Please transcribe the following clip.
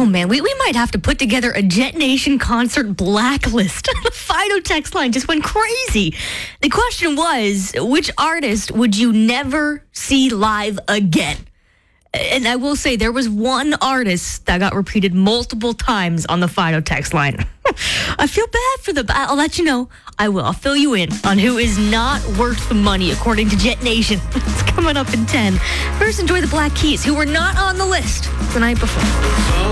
Oh, man, we might have to put together a Jet Nation concert blacklist. The Fido text line just went crazy. The question was, which artist would you never see live again? And I will say there was one artist that got repeated multiple times on the Fido text line. I feel bad for them. I'll let you know. I will. I'll fill you in on who is not worth the money, according to Jet Nation. It's coming up in 10. First, enjoy the Black Keys, who were not on the list the night before.